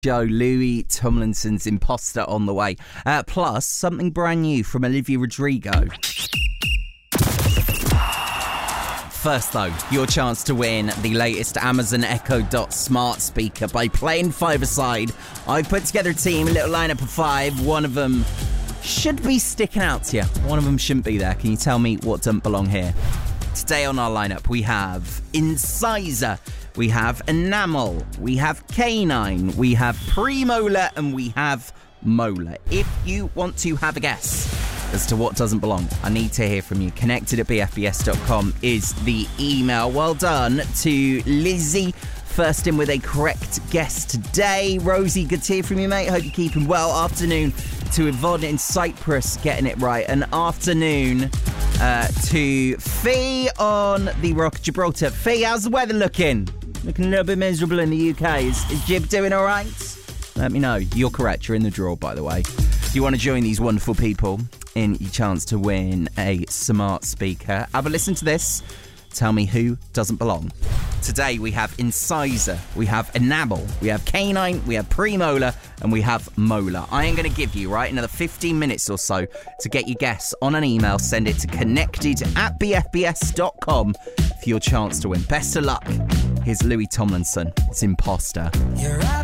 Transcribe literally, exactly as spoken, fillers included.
Joe, Louis Tomlinson's Imposter on the way. Uh, plus, something brand new from Olivia Rodrigo. First, though, your chance to win the latest Amazon Echo Dot smart speaker by playing five-a-side. I've put together a team, a little lineup of five. One of them should be sticking out to you. One of them shouldn't be there. Can you tell me what doesn't belong here? Today on our lineup, we have Incisor, we have Enamel, we have Canine, we have Premolar, and we have Molar. If you want to have a guess as to what doesn't belong, I need to hear from you. Connected at b f b s dot com is the email. Well done to Lizzie. First in with a correct guess today. Rosie, good to hear from you, mate. Hope you're keeping well. Afternoon to Yvonne in Cyprus, getting it right. An afternoon uh, to Fee on the Rock of Gibraltar. Fee, how's the weather looking? Looking a little bit miserable in the U K. Is, is Jib doing all right? Let me know. You're correct. You're in the draw, by the way. If you want to join these wonderful people in your chance to win a smart speaker, have a listen to this. Tell me who doesn't belong. Today we have Incisor, we have Enamel, we have Canine, we have Premolar, and we have Molar. I am going to give you, right, another fifteen minutes or so to get your guess on an email. Send it to connected at b f b s dot com for your chance to win. Best of luck. Here's Louis Tomlinson. It's Imposter. You're